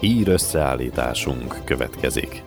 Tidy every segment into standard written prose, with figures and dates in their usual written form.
Hír összeállításunk következik.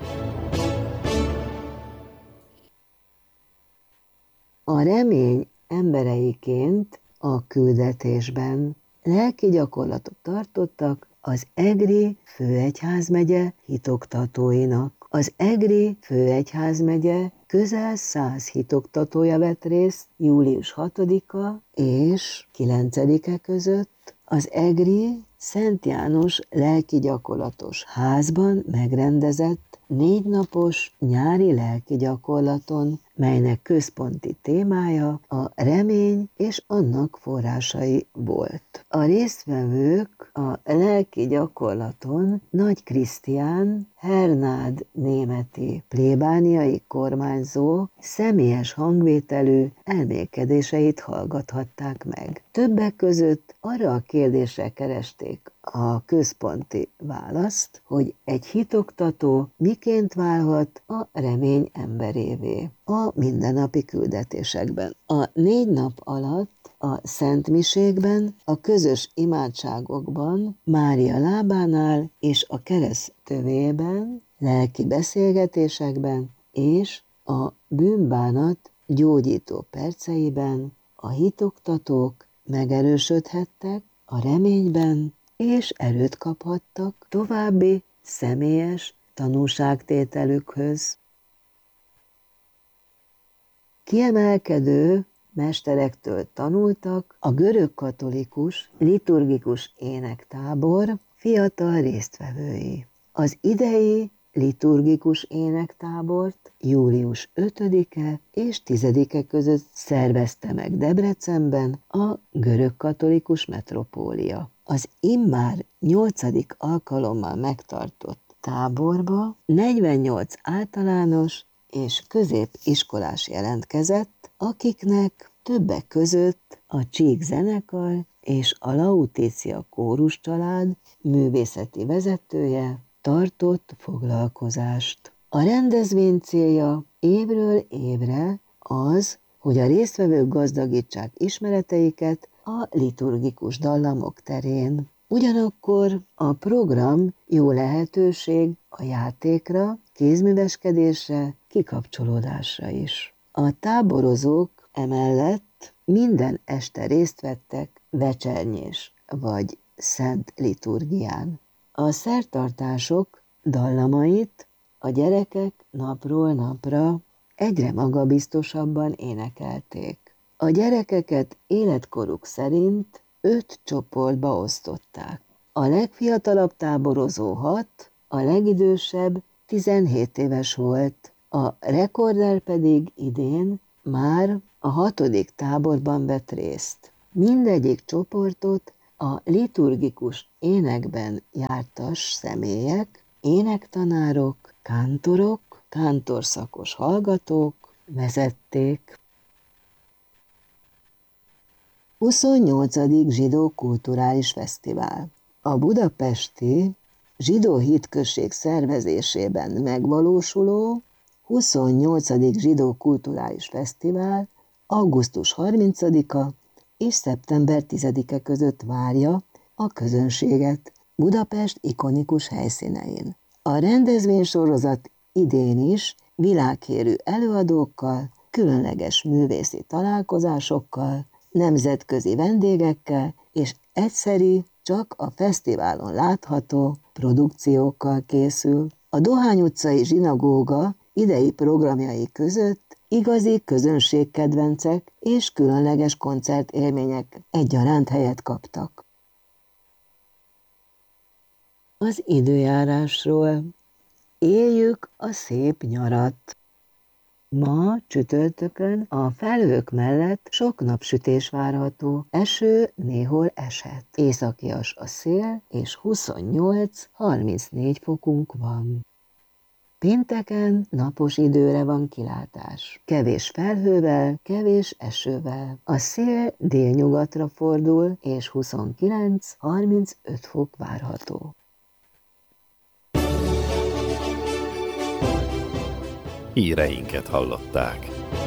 A remény embereiként a küldetésben lelki gyakorlatot tartottak az Egri főegyházmegye hitoktatóinak. Az Egri főegyházmegye közel 100 hitoktatója vett részt július 6-a és 9-e között az Egri Szent János lelki gyakorlatos házban megrendezett 4 napos nyári lelki gyakorlaton, melynek központi témája a remény és annak forrásai volt. A résztvevők a lelki gyakorlaton Nagy Krisztián, Hernád németi plébániai kormányzó személyes hangvételű elmélkedéseit hallgathatták meg. Többek között arra a kérdésre keresték a központi választ, hogy egy hitoktató miként válhat a remény emberévé a mindennapi küldetésekben. A 4 nap alatt a szentmisékben, a közös imádságokban, Mária lábánál és a kereszt tövében, lelki beszélgetésekben és a bűnbánat gyógyító perceiben a hitoktatók megerősödhettek a reményben, és erőt kaphattak további személyes tanúságtételükhöz. Kiemelkedő mesterektől tanultak a görögkatolikus liturgikus énektábor fiatal résztvevői. Az idei liturgikus énektábort július 5-e és 10-e között szervezte meg Debrecenben a görögkatolikus metropólia. Az immár 8. alkalommal megtartott táborba 48 általános és középiskolás jelentkezett, akiknek többek között a Csík zenekar és a Lautitia kórus család művészeti vezetője tartott foglalkozást. A rendezvény célja évről évre az, hogy a résztvevők gazdagítsák ismereteiket a liturgikus dallamok terén. Ugyanakkor a program jó lehetőség a játékra, kézműveskedésre, kikapcsolódásra is. A táborozók emellett minden este részt vettek vecsernyés vagy szent liturgián. A szertartások dallamait a gyerekek napról napra egyre magabiztosabban énekelték. A gyerekeket életkoruk szerint 5 csoportba osztották. A legfiatalabb táborozó 6, a legidősebb 17 éves volt, a rekorder pedig idén már a 6. táborban vett részt. Mindegyik csoportot a liturgikus énekben jártas személyek, énektanárok, kántorok, kántorszakos hallgatók vezették. 28. Zsidó Kulturális Fesztivál. A budapesti Zsidó Hitközség szervezésében megvalósuló 28. Zsidó Kulturális Fesztivál augusztus 30-a és szeptember 10-e között várja a közönséget Budapest ikonikus helyszínein. A rendezvénysorozat idén is világhírű előadókkal, különleges művészi találkozásokkal, nemzetközi vendégekkel és egyszeri, csak a fesztiválon látható produkciókkal készül. A Dohány utcai zsinagóga idei programjai között igazi közönségkedvencek és különleges koncertélmények egyaránt helyet kaptak. Az időjárásról. Éljük a szép nyarat. Ma csütörtökön a felhők mellett sok napsütés várható, eső néhol eshet. Északias a szél, és 28-34 fokunk van. Pénteken napos időre van kilátás. Kevés felhővel, kevés esővel. A szél délnyugatra fordul, és 29-35 fok várható. Híreinket hallották.